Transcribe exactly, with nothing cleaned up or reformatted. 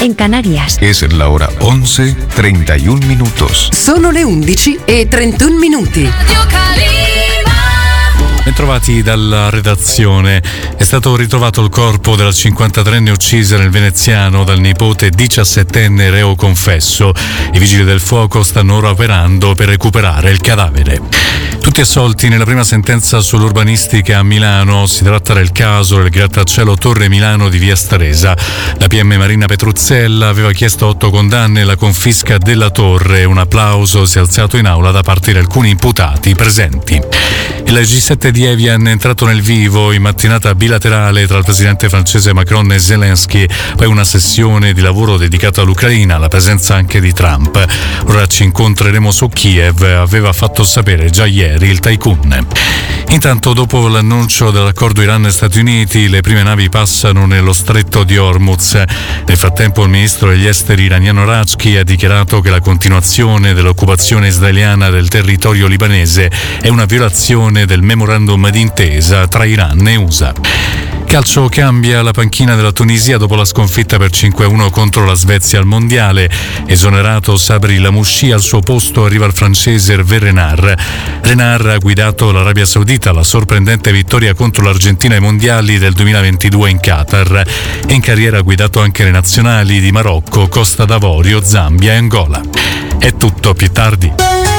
en Canarias. Es la hora once treinta y un minutos. Sono le undici e trentuno minuti. Bentrovati dalla redazione. È stato ritrovato il corpo della cinquantatreenne uccisa nel veneziano dal nipote diciassettenne reo confesso. I vigili del fuoco stanno ora operando per recuperare il cadavere. Tutti assolti nella prima sentenza sull'urbanistica a Milano. Si tratta del caso del grattacielo Torre Milano di via Staresa. La P M Marina Petruzzella aveva chiesto otto condanne e la confisca della torre. Un applauso si è alzato in aula da parte di alcuni imputati presenti. Il G sette di Evian è entrato nel vivo in mattinata bilaterale tra il presidente francese Macron e Zelensky, poi una sessione di lavoro dedicata all'Ucraina, la presenza anche di Trump. Ora ci incontreremo su Kiev, aveva fatto sapere già ieri il tycoon. Intanto, dopo l'annuncio dell'accordo Iran-Stati Uniti, le prime navi passano nello stretto di Hormuz. Nel frattempo il ministro degli esteri iraniano Rajki ha dichiarato che la continuazione dell'occupazione israeliana del territorio libanese è una violazione del memorandum d'intesa tra Iran e U S A. Calcio, cambia la panchina della Tunisia dopo la sconfitta per cinque a uno contro la Svezia al mondiale. Esonerato Sabri Lamouchi, al suo posto arriva il francese Hervé Renard. Renard ha guidato l'Arabia Saudita alla sorprendente vittoria contro l'Argentina ai mondiali del duemilaventidue in Qatar e in carriera ha guidato anche le nazionali di Marocco, Costa d'Avorio, Zambia e Angola. È tutto, più tardi.